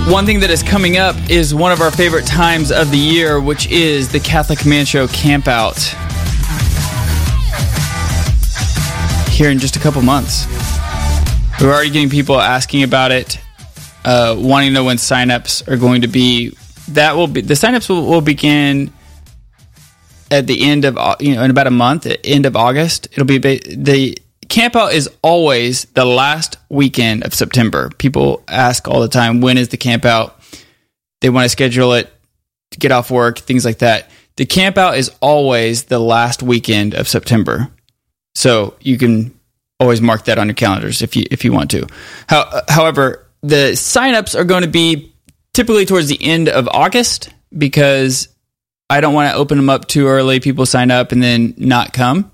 One thing that is coming up is one of our favorite times of the year, which is the Catholic Man Show Campout. Here in just a couple months. We're already getting people asking about it, wanting to know when signups are going to be. The signups will begin at the end of, in about a month, at end of August. It'll be the Campout is always the last weekend of September. People ask all the time, when is the Campout? They want to schedule it to get off work, things like that. The Campout is always the last weekend of September. So you can always mark that on your calendars if you want to. However, the signups are going to be typically towards the end of August because I don't want to open them up too early. People sign up and then not come.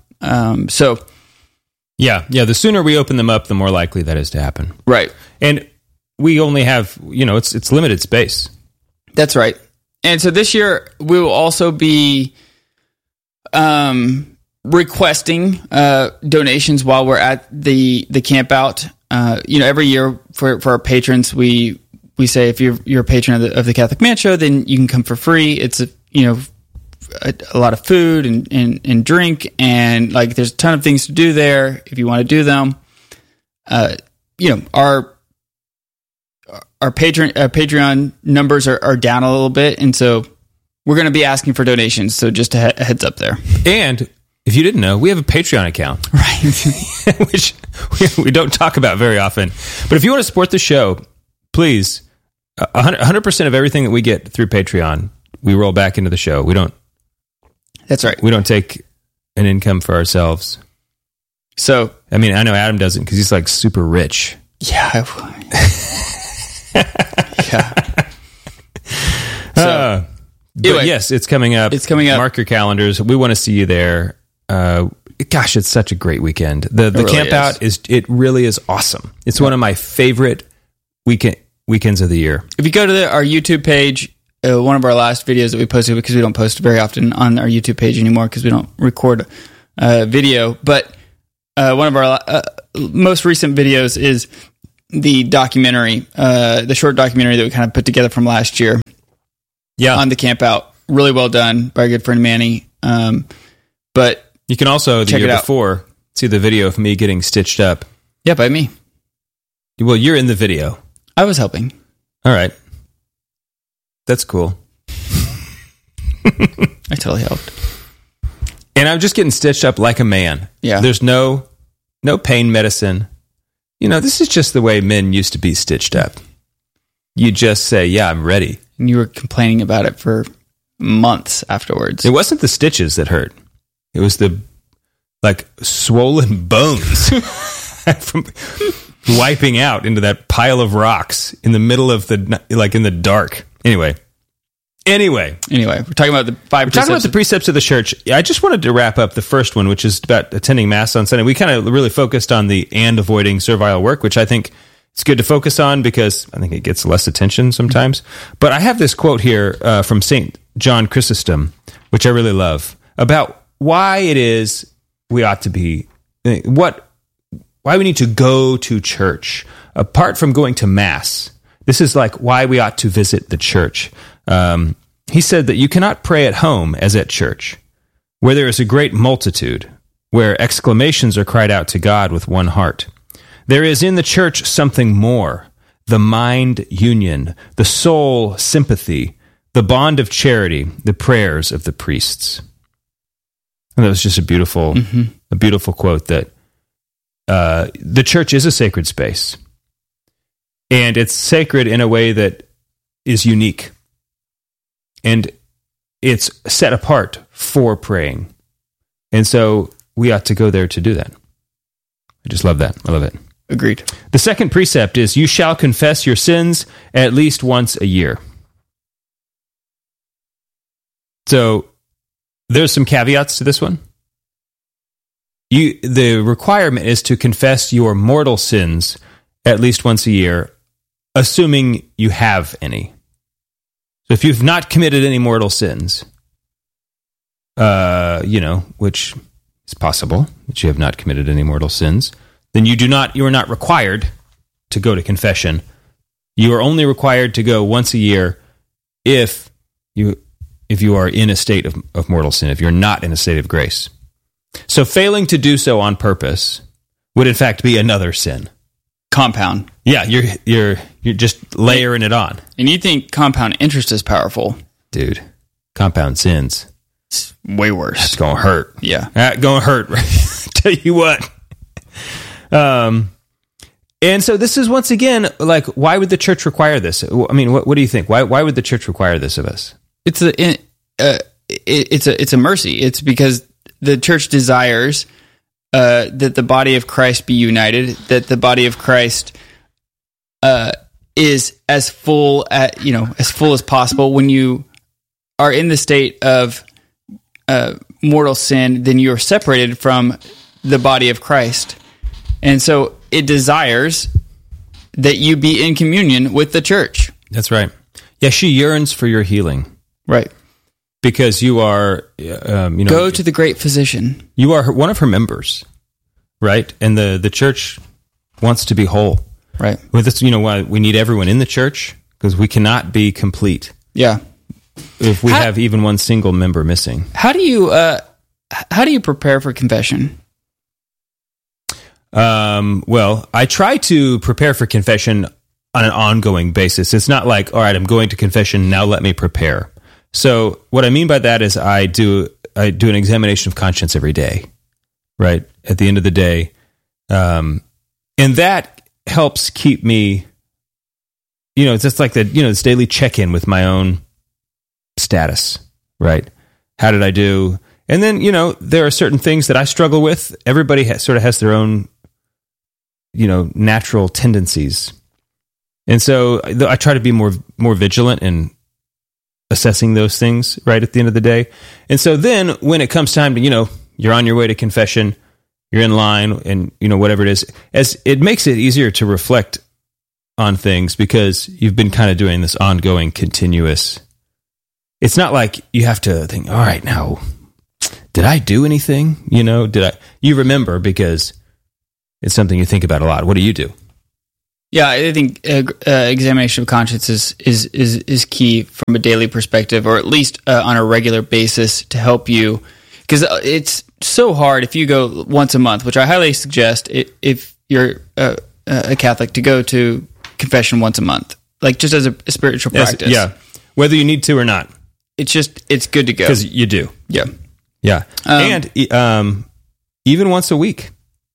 Yeah. The sooner we open them up, the more likely that is to happen. Right. And we only have, it's limited space. That's right. And so this year we will also be requesting donations while we're at the Campout. Every year for our patrons, we say if you're a patron of the Catholic Man Show, then you can come for free. It's a lot of food and drink, and like there's a ton of things to do there if you want to do them. Our Patreon numbers are down a little bit, and so we're going to be asking for donations. So just a heads up there. And if you didn't know, we have a Patreon account, right? Which we don't talk about very often. But if you want to support the show, please, 100% of everything that we get through Patreon, we roll back into the show. We don't. That's right. We don't take an income for ourselves. So, I mean, I know Adam doesn't because he's like super rich. Yeah. Yeah. So, anyway, yes, it's coming up. It's coming up. Mark your calendars. We want to see you there. Gosh, it's such a great weekend. The really Campout it really is awesome. It's one of my favorite weekends of the year. If you go to our YouTube page, one of our last videos that we posted, because we don't post very often on our YouTube page anymore because we don't record video, but one of our most recent videos is the documentary, the short documentary that we kind of put together from last year. Yeah, on the Campout, really well done by our good friend Manny. But you can also the year before see the video of me getting stitched up. Yeah, by me. Well, you're in the video. I was helping. All right, that's cool. I totally helped. And I'm just getting stitched up like a man. Yeah, there's no pain medicine. This is just the way men used to be stitched up. You just say, "Yeah, I'm ready." And you were complaining about it for months afterwards. It wasn't the stitches that hurt. It was the, swollen bones from wiping out into that pile of rocks in the middle of in the dark. Anyway, we're talking about the five precepts. We're talking about the precepts of the church. I just wanted to wrap up the first one, which is about attending Mass on Sunday. We kind of really focused on and avoiding servile work, which I think it's good to focus on because I think it gets less attention sometimes. But I have this quote here from St. John Chrysostom, which I really love, about why it is we ought to be, why we need to go to church. Apart from going to Mass, this is why we ought to visit the church. He said that you cannot pray at home as at church, where there is a great multitude, where exclamations are cried out to God with one heart. There is in the church something more, the mind union, the soul sympathy, the bond of charity, the prayers of the priests. And that was just a beautiful quote that the church is a sacred space. And it's sacred in a way that is unique. And it's set apart for praying. And so we ought to go there to do that. I just love that. I love it. Agreed. The second precept is, you shall confess your sins at least once a year. So there's some caveats to this one. The requirement is to confess your mortal sins at least once a year, assuming you have any. So if you've not committed any mortal sins, which is possible that you have not committed any mortal sins, then you are not required to go to confession You are only required to go once a year if you are in a state of mortal sin, if you're not in a state of grace. So failing to do so on purpose would in fact be another sin. Compound. Yeah, you're just layering it on. And you think compound interest is powerful. Dude, compound sins. It's way worse. It's going to hurt. Yeah. Going to hurt. Tell you what. And so this is once again, like, why would the church require this? I mean, what do you think? Why would the church require this of us? It's a mercy. It's because the church desires that the body of Christ be united, that the body of Christ is as full as possible. When you are in the state of mortal sin, then you are separated from the body of Christ. And so it desires that you be in communion with the church. That's right. Yeah, she yearns for your healing. Right. Because you are, go to the great physician. You are one of her members, right? And the church wants to be whole. Right. With this, why we need everyone in the church, because we cannot be complete. Yeah. If we have even one single member missing. How do you prepare for confession? Well, I try to prepare for confession on an ongoing basis. It's not like, all right, I'm going to confession, now let me prepare. So what I mean by that is I do an examination of conscience every day, right? At the end of the day. And that helps keep me, it's just like this daily check-in with my own status, right? How did I do? And then, there are certain things that I struggle with. Everybody sort of has their own, natural tendencies. And so I try to be more vigilant in assessing those things right at the end of the day. And so then when it comes time to, you're on your way to confession, you're in line and, whatever it is, as it makes it easier to reflect on things because you've been kind of doing this ongoing, continuous. It's not like you have to think, all right, now, did I do anything? You remember because it's something you think about a lot. What do you do? Yeah, I think examination of conscience is key from a daily perspective, or at least on a regular basis to help you. Because it's so hard if you go once a month, which I highly suggest if you're a Catholic to go to confession once a month, like just as a spiritual practice. Yeah, whether you need to or not. It's good to go. Because you do. Yeah. Yeah. And even once a week.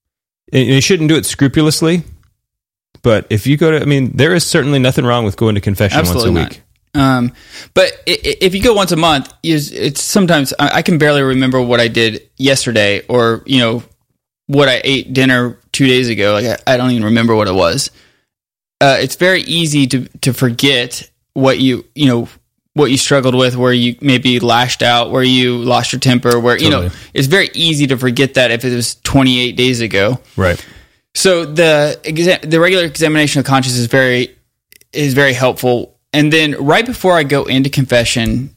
You shouldn't do it scrupulously. But if you go to, there is certainly nothing wrong with going to confession Absolutely once a week. Not. But if you go once a month, it's sometimes I can barely remember what I did yesterday, or what I ate dinner 2 days ago. Like I don't even remember what it was. It's very easy to forget what you struggled with, where you maybe lashed out, where you lost your temper, where totally. It's very easy to forget that if it was 28 days ago. Right. So the regular examination of conscience is very helpful. And then right before I go into confession,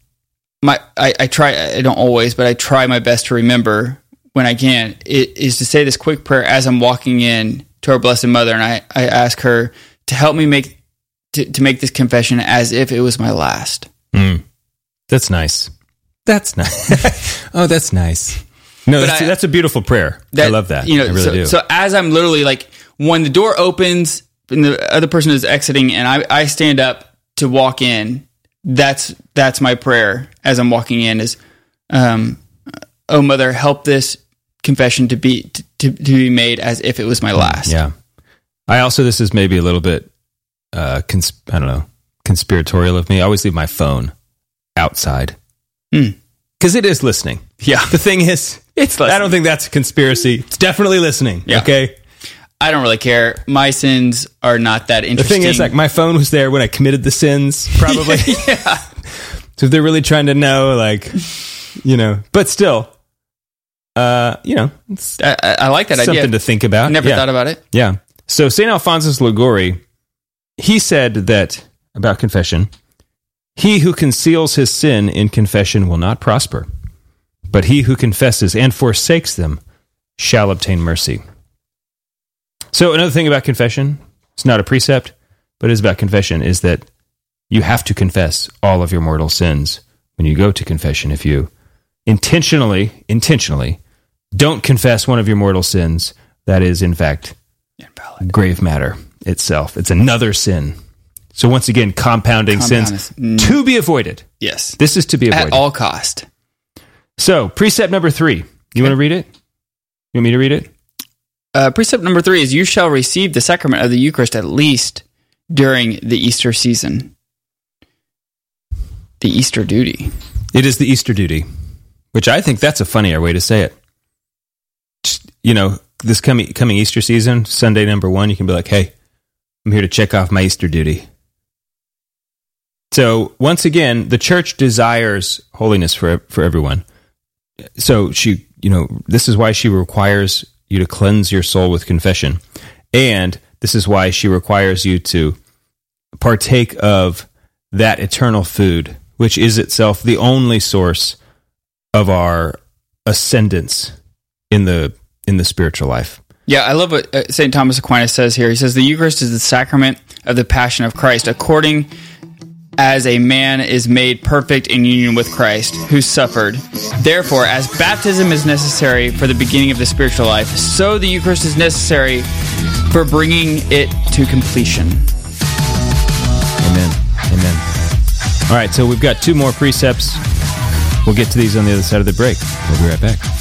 I try, I don't always, but I try my best to remember when I can, it is to say this quick prayer as I'm walking in to our Blessed Mother, and I ask her to help me make this confession as if it was my last. That's nice. That's nice. Oh, that's nice. No, that's a beautiful prayer. I love that. I really do. So as I'm literally like, when the door opens and the other person is exiting and I stand up to walk in, that's my prayer as I'm walking in is, oh Mother, help this confession to be made as if it was my last. Yeah. This is maybe a little bit, conspiratorial of me. I always leave my phone outside. Because it is listening. Yeah. The thing is, it's listening. I don't think that's a conspiracy. It's definitely listening. Yeah. Okay. I don't really care. My sins are not that interesting. The thing is, like, my phone was there when I committed the sins, probably. Yeah. So if they're really trying to know, but still, I like that idea. Something to think about. I never thought about it. Yeah. So St. Alphonsus Liguori, he said that about confession, he who conceals his sin in confession will not prosper, but he who confesses and forsakes them shall obtain mercy. So another thing about confession, it's not a precept, but it is about confession, is that you have to confess all of your mortal sins when you go to confession. If you intentionally don't confess one of your mortal sins, that is, in fact, invalid. Grave matter itself. It's another sin. So once again, compounding sins to be avoided. Yes. This is to be avoided. At all cost. So, precept number 3. You want to read it? You want me to read it? Precept number 3 is, you shall receive the sacrament of the Eucharist at least during the Easter season. The Easter duty. It is the Easter duty, which I think that's a funnier way to say it. Just, this coming Easter season, Sunday number 1, you can be like, hey, I'm here to check off my Easter duty. So, once again, the church desires holiness for everyone. So, this is why she requires you to cleanse your soul with confession. And this is why she requires you to partake of that eternal food, which is itself the only source of our ascendance in the spiritual life. Yeah, I love what St. Thomas Aquinas says here. He says, the Eucharist is the sacrament of the passion of Christ, according as a man is made perfect in union with Christ, who suffered. Therefore, as baptism is necessary for the beginning of the spiritual life, so the Eucharist is necessary for bringing it to completion. Amen. All right, so we've got 2 more precepts. We'll get to these on the other side of the break. We'll be right back.